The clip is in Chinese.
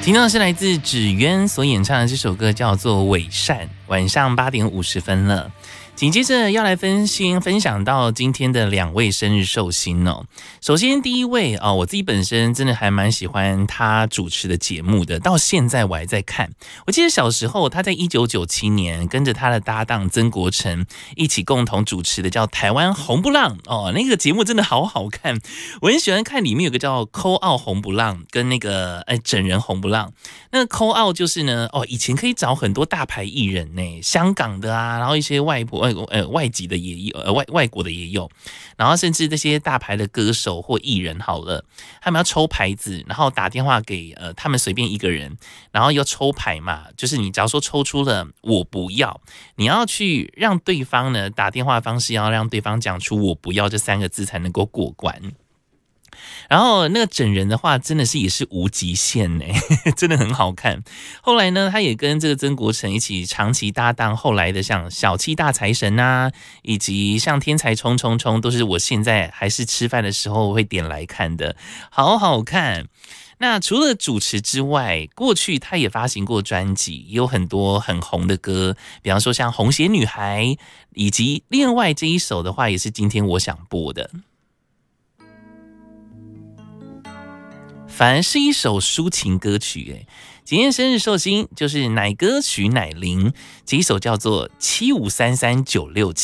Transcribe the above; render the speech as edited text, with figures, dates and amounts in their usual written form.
听到的是来自芷渊所演唱的这首歌，叫做《伪善》。晚上8点50分了。紧接着要来分享到今天的2位生日寿星哦。首先第一位我自己本身真的还蛮喜欢他主持的节目的，到现在我还在看。我记得小时候他在1997年跟着他的搭档曾国城一起共同主持的叫台湾红不让那个节目真的好好看，我很喜欢看。里面有个叫扣奥红不让跟那个整人红不让。那个扣奥就是呢以前可以找很多大牌艺人呢，香港的啊，然后一些外籍的也有，外国的也有，然后甚至这些大牌的歌手或艺人好了，他们要抽牌子，然后打电话给他们随便一个人，然后要抽牌嘛，就是你假如说抽出了我不要，你要去让对方呢打电话的方式要让对方讲出我不要这3个字才能够过关。然后那个整人的话真的是也是无极限呢，真的很好看。后来呢他也跟这个曾国城一起长期搭档，后来的像小气大财神啊，以及像天才冲冲冲，都是我现在还是吃饭的时候会点来看的，好好看。那除了主持之外，过去他也发行过专辑，也有很多很红的歌，比方说像红鞋女孩，以及另外这一首的话也是今天我想播的，反而是一首抒情歌曲。今天生日寿星就是奶歌许乃麟，这一首叫做7533967。